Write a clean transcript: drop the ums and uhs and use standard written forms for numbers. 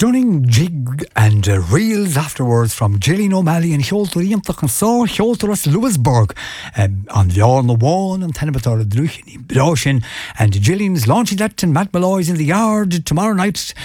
Stunning jig and reels afterwards from Gillian O'Malley and Hjolter Iantach and Sir Hjolteras Lewisburg on the Arno One and Tenebator Druchin in Broshin, and Gillian's launching that in Matt Malloy's in the yard tomorrow night